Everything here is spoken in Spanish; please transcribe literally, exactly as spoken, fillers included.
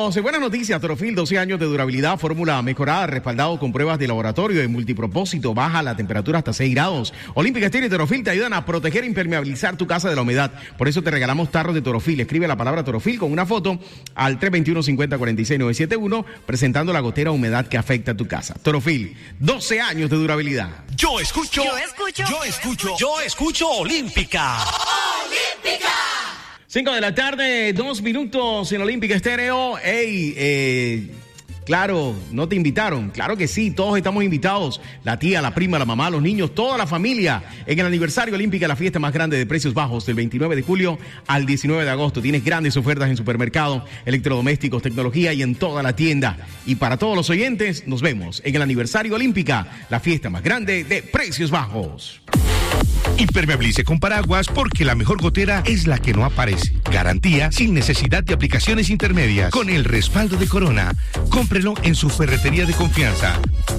Tenemos buenas noticias. Torofil, doce años de durabilidad, fórmula mejorada, respaldado con pruebas de laboratorio de multipropósito, baja la temperatura hasta seis grados. Olímpica Estéreo y Torofil te ayudan a proteger e impermeabilizar tu casa de la humedad. Por eso te regalamos tarros de Torofil. Escribe la palabra Torofil con una foto al tres dos uno, cinco cero cuatro seis nueve siete uno, presentando la gotera humedad que afecta a tu casa. Torofil, doce años de durabilidad. Yo escucho, yo escucho, yo escucho, yo escucho Olímpica. Olímpica. Cinco de la tarde, dos minutos en Olímpica Estéreo. Ey, eh, claro, ¿no te invitaron? Claro que sí, todos estamos invitados. La tía, la prima, la mamá, los niños, toda la familia. En el aniversario Olímpica, la fiesta más grande de precios bajos, del veintinueve de julio al diecinueve de agosto. Tienes grandes ofertas en supermercado, electrodomésticos, tecnología y en toda la tienda. Y para todos los oyentes, nos vemos en el aniversario Olímpica, la fiesta más grande de precios bajos. Impermeabilice con paraguas porque la mejor gotera es la que no aparece. Garantía sin necesidad de aplicaciones intermedias. Con el respaldo de Corona. Cómprelo en su ferretería de confianza.